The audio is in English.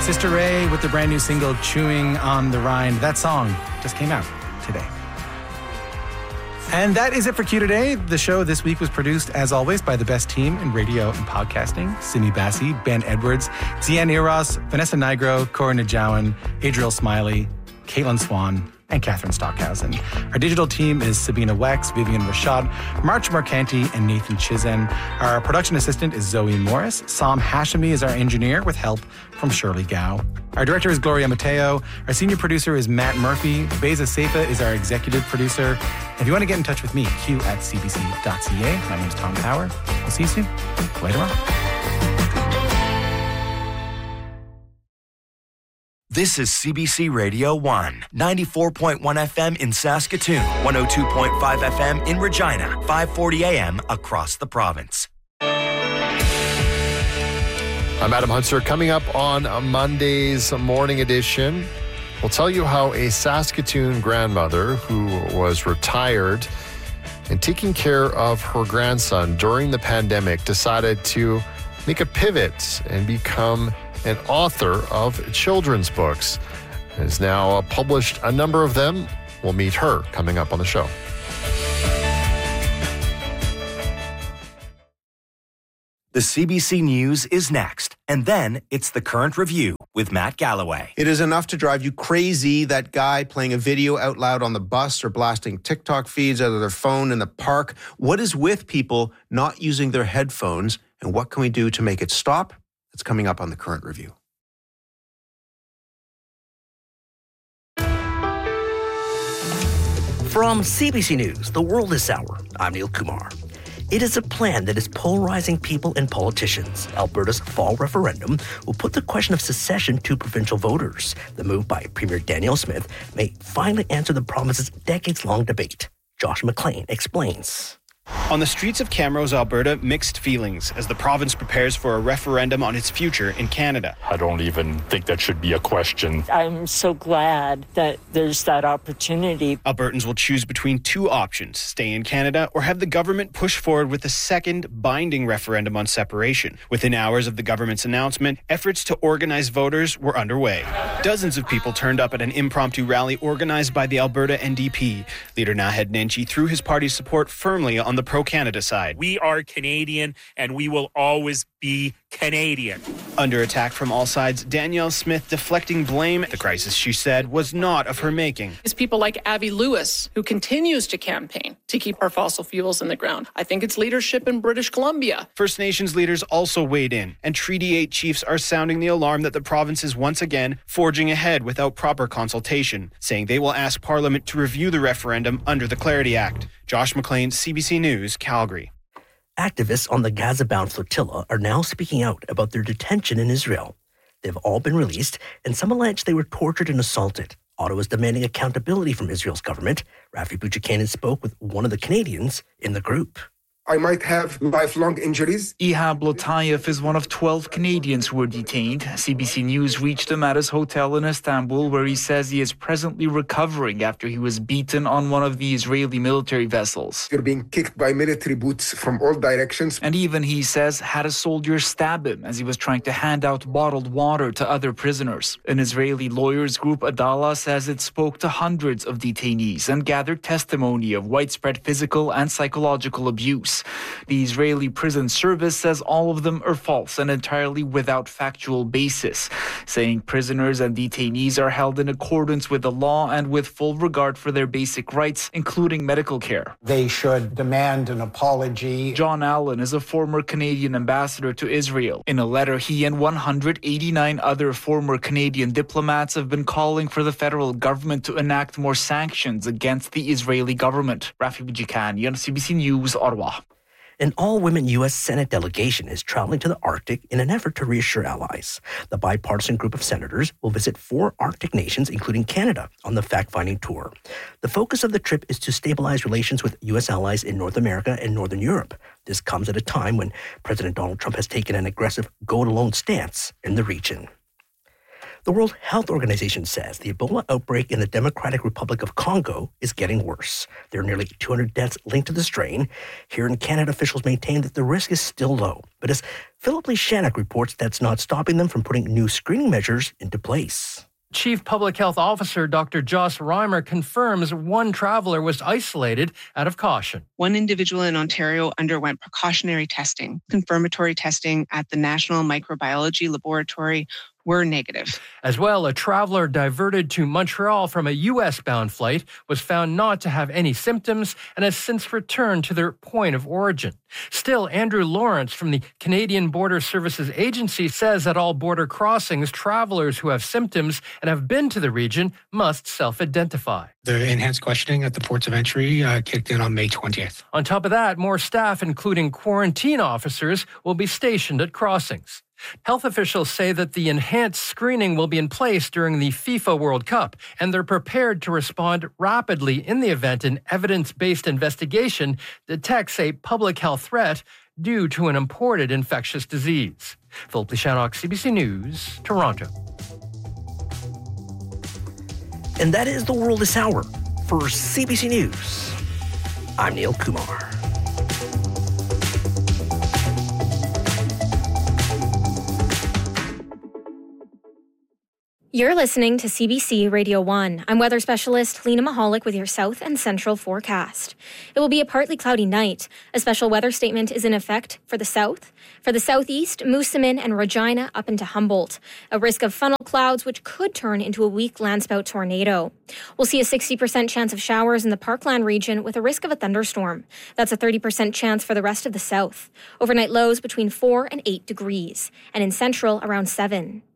Sister Ray with the brand new single, Chewing on the Rind. That song just came out today. And that is it for Q Today. The show this week was produced, as always, by the best team in radio and podcasting. Simi Bassi, Ben Edwards, Zian Eros, Vanessa Nigro, Cora Najawan, Adriel Smiley, Caitlin Swan, and Catherine Stockhausen. Our digital team is Sabina Wex, Vivian Rashad, March Marcanti, and Nathan Chizen. Our production assistant is Zoe Morris. Sam Hashemi is our engineer with help from Shirley Gao. Our director is Gloria Mateo. Our senior producer is Matt Murphy. Beza Seifa is our executive producer. If you want to get in touch with me, q@cbc.ca. My name is Tom Power. We'll see you soon. Later on. This is CBC Radio 1, 94.1 FM in Saskatoon, 102.5 FM in Regina, 540 AM across the province. I'm Adam Hunter. Coming up on Monday's morning edition, we'll tell you how a Saskatoon grandmother who was retired and taking care of her grandson during the pandemic decided to make a pivot and become an author of children's books. Has now published a number of them. We'll meet her coming up on the show. The CBC News is next, and then it's the Current Review with Matt Galloway. It is enough to drive you crazy, that guy playing a video out loud on the bus or blasting TikTok feeds out of their phone in the park. What is with people not using their headphones, and what can we do to make it stop? It's coming up on the Current Review. From CBC News, The World is Sour, I'm Neil Kumar. It is a plan that is polarizing people and politicians. Alberta's fall referendum will put the question of secession to provincial voters. The move by Premier Danielle Smith may finally answer the province's decades-long debate. Josh McLean explains. On the streets of Camrose, Alberta, mixed feelings as the province prepares for a referendum on its future in Canada. I don't even think that should be a question. I'm so glad that there's that opportunity. Albertans will choose between two options, stay in Canada or have the government push forward with a second binding referendum on separation. Within hours of the government's announcement, efforts to organize voters were underway. Dozens of people turned up at an impromptu rally organized by the Alberta NDP. Leader Naheed Nenshi threw his party's support firmly on the pro-Canada side. We are Canadian, and we will always be Canadian. Under attack from all sides, Danielle Smith deflecting blame. The crisis, she said, was not of her making. It's people like Avi Lewis, who continues to campaign to keep our fossil fuels in the ground. I think it's leadership in British Columbia. First Nations leaders also weighed in, and Treaty 8 chiefs are sounding the alarm that the province is once again forging ahead without proper consultation, saying they will ask Parliament to review the referendum under the Clarity Act. Josh McLean, CBC News, Calgary. Activists on the Gaza-bound flotilla are now speaking out about their detention in Israel. They've all been released, and some allege they were tortured and assaulted. Ottawa is demanding accountability from Israel's government. Rafi Buchanan spoke with one of the Canadians in the group. I might have lifelong injuries. Ihab Lotayev is one of 12 Canadians who were detained. CBC News reached him at his hotel in Istanbul, where he says he is presently recovering after he was beaten on one of the Israeli military vessels. You're being kicked by military boots from all directions. And even, he says, had a soldier stab him as he was trying to hand out bottled water to other prisoners. An Israeli lawyers group, Adala, says it spoke to hundreds of detainees and gathered testimony of widespread physical and psychological abuse. The Israeli Prison Service says all of them are false and entirely without factual basis, saying prisoners and detainees are held in accordance with the law and with full regard for their basic rights, including medical care. They should demand an apology. John Allen is a former Canadian ambassador to Israel. In a letter, he and 189 other former Canadian diplomats have been calling for the federal government to enact more sanctions against the Israeli government. Rafi Buchanan, CBC News, Ottawa. An all-women U.S. Senate delegation is traveling to the Arctic in an effort to reassure allies. The bipartisan group of senators will visit 4 Arctic nations, including Canada, on the fact-finding tour. The focus of the trip is to stabilize relations with U.S. allies in North America and Northern Europe. This comes at a time when President Donald Trump has taken an aggressive go-it-alone stance in the region. The World Health Organization says the Ebola outbreak in the Democratic Republic of Congo is getting worse. There are nearly 200 deaths linked to the strain. Here in Canada, officials maintain that the risk is still low. But as Philip Lishanek reports, that's not stopping them from putting new screening measures into place. Chief Public Health Officer Dr. Joss Reimer confirms one traveler was isolated out of caution. One individual in Ontario underwent precautionary testing. Confirmatory testing at the National Microbiology Laboratory were negative. As well, a traveler diverted to Montreal from a U.S.-bound flight was found not to have any symptoms and has since returned to their point of origin. Still, Andrew Lawrence from the Canadian Border Services Agency says at all border crossings, travelers who have symptoms and have been to the region must self-identify. The enhanced questioning at the ports of entry kicked in on May 20th. On top of that, more staff, including quarantine officers, will be stationed at crossings. Health officials say that the enhanced screening will be in place during the FIFA World Cup, and they're prepared to respond rapidly in the event an evidence-based investigation detects a public health threat due to an imported infectious disease. Philip Lishanek, CBC News, Toronto. And that is the world this hour. For CBC News, I'm Neil Kumar. You're listening to CBC Radio 1. I'm weather specialist Lena Mahalik with your south and central forecast. It will be a partly cloudy night. A special weather statement is in effect for the south. For the southeast, Moosomin and Regina up into Humboldt. A risk of funnel clouds which could turn into a weak landspout tornado. We'll see a 60% chance of showers in the Parkland region with a risk of a thunderstorm. That's a 30% chance for the rest of the south. Overnight lows between 4 and 8 degrees. And in central, around 7.